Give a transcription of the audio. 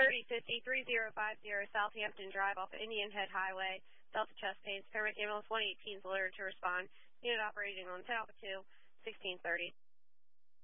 3050-3050 Southampton Drive off Indian Head Highway, Delta chest pains. Paramedic Ambulance 118 is alerted to respond. Unit operating on 10 Alpha 2, 1630.